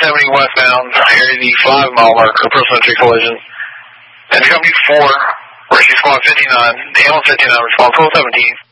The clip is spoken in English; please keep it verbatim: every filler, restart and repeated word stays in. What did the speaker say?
seventy westbound, area the five mile marker, personal entry collision. And company four, rescue squad fifty-nine, ambulance fifty-nine, response twelve seventeen.